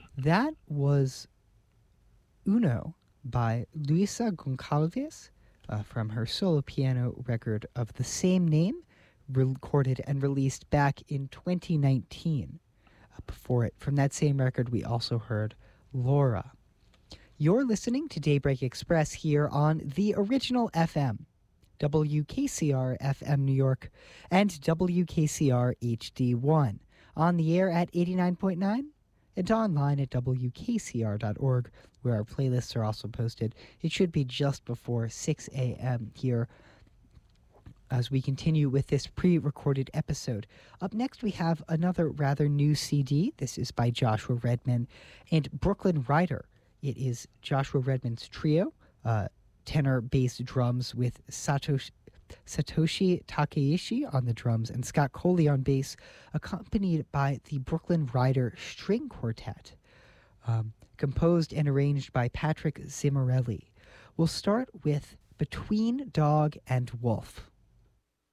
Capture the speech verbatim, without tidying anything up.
That was Uno by Luisa Goncalves uh, from her solo piano record of the same name, recorded and released back in twenty nineteen. Uh, before it, from that same record, we also heard Laura. You're listening to Daybreak Express here on the original F M, W K C R F M New York and W K C R H D one, on the air at eighty-nine point nine and online at W K C R dot org, where our playlists are also posted. It should be just before six a.m. here as we continue with this pre-recorded episode. Up next, we have another rather new C D. This is by Joshua Redman and Brooklyn Rider. It is Joshua Redman's trio, uh, tenor bass drums with Satoshi, Satoshi Takeishi on the drums and Scott Coley on bass, accompanied by the Brooklyn Rider String Quartet, um, composed and arranged by Patrick Zimmerelli. We'll start with Between Dog and Wolf.